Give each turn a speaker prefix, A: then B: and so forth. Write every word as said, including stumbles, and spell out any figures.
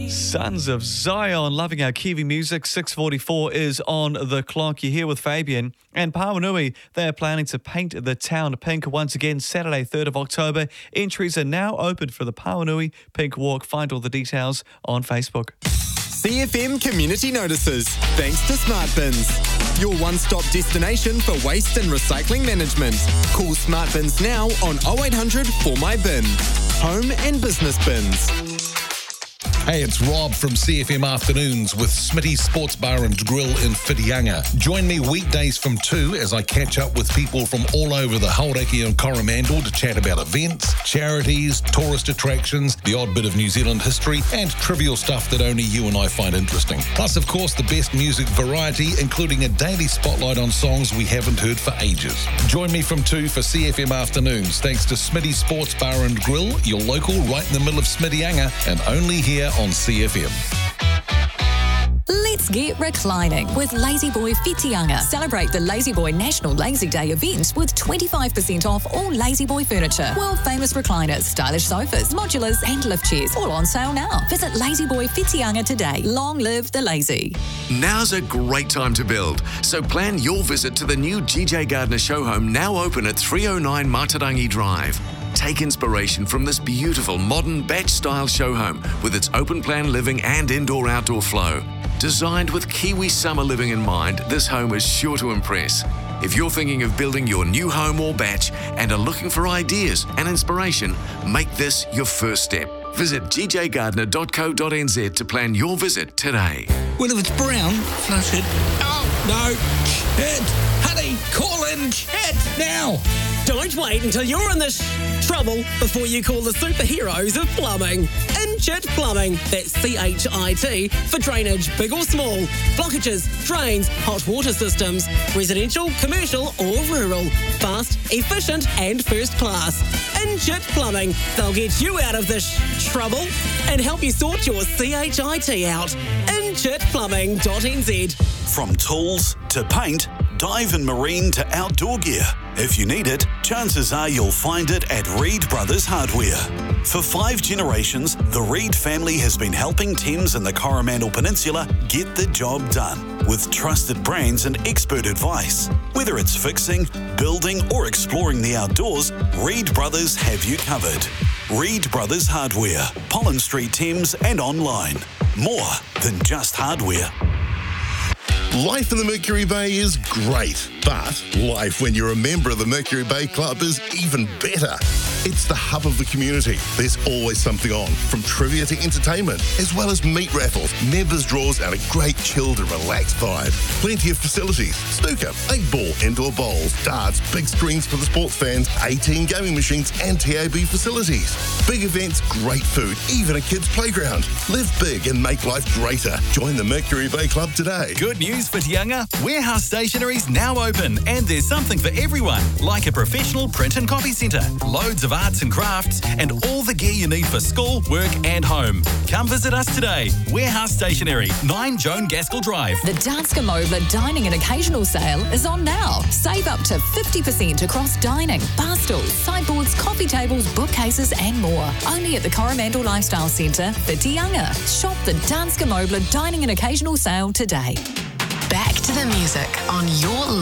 A: Sons of Zion, loving our Kiwi music. six forty-four is on the clock. You're here with Fabian. And Pauanui, they are planning to paint the town pink once again Saturday, third of October. Entries are now open for the Pauanui Pink Walk. Find all the details on Facebook.
B: C F M Community Notices, thanks to Smart Bins. Your one-stop destination for waste and recycling management. Call Smart Bins now on oh eight hundred four my bin. Home and business bins.
C: Hey, it's Rob from C F M Afternoons with Smitty's Sports Bar and Grill in Whitianga. Join me weekdays from two as I catch up with people from all over the Hauraki and Coromandel to chat about events, charities, tourist attractions, the odd bit of New Zealand history, and trivial stuff that only you and I find interesting. Plus, of course, the best music variety, including a daily spotlight on songs we haven't heard for ages. Join me from two for C F M Afternoons, thanks to Smitty's Sports Bar and Grill, your local right in the middle of Smittyanga, and only here on C F M.
D: Let's get reclining with Lazy Boy Whitianga. Celebrate the Lazy Boy National Lazy Day event with twenty-five percent off all Lazy Boy furniture. World-famous recliners, stylish sofas, modulars and lift chairs. All on sale now. Visit Lazy Boy Whitianga today. Long live the lazy.
E: Now's a great time to build, so plan your visit to the new G J Gardner show home, now open at three oh nine Matarangi Drive. Take inspiration from this beautiful modern batch-style show home with its open-plan living and indoor-outdoor flow. Designed with Kiwi summer living in mind, this home is sure to impress. If you're thinking of building your new home or batch and are looking for ideas and inspiration, make this your first step. Visit g j gardner dot co dot n z to plan your visit today.
F: Well, if it's brown, flush it. Oh, no. Chet! Honey, call in Chet now!
G: Don't wait until you're in this trouble before you call the superheroes of plumbing. Inchit Plumbing, that's C H I T, for drainage, big or small, blockages, drains, hot water systems, residential, commercial or rural, fast, efficient and first class. Inchit Plumbing, they'll get you out of this trouble and help you sort your C H I T out. inchit plumbing dot n z.
H: From tools to paint, dive and marine to outdoor gear. If you need it, chances are you'll find it at Reed Brothers Hardware. For five generations, the Reed family has been helping Thames and the Coromandel Peninsula get the job done with trusted brands and expert advice. Whether it's fixing, building or exploring the outdoors, Reed Brothers have you covered. Reed Brothers Hardware, Pollen Street, Thames and online. More than just hardware.
I: Life in the Mercury Bay is great, but life when you're a member of the Mercury Bay Club is even better. It's the hub of the community. There's always something on, from trivia to entertainment, as well as meat raffles, members draws, and a great chilled and relaxed vibe. Plenty of facilities: snooker, eight ball, indoor bowls, darts, big screens for the sports fans, eighteen gaming machines, and T A B facilities. Big events, great food, even a kids' playground. Live big and make life greater. Join the Mercury Bay Club today.
J: Good news for Whitianga. Warehouse Stationery's now open, and there's something for everyone, like a professional print and copy centre, loads of arts and crafts, and all the gear you need for school, work and home. Come visit us today. Warehouse Stationery, nine Joan Gaskell Drive.
D: The Danske Mobler Dining and Occasional Sale is on now. Save up to fifty percent across dining, bar stools, sideboards, coffee tables, bookcases and more. Only at the Coromandel Lifestyle Centre, Whitianga. Shop the Danske Mobler Dining and Occasional Sale today.
K: Back to the music on your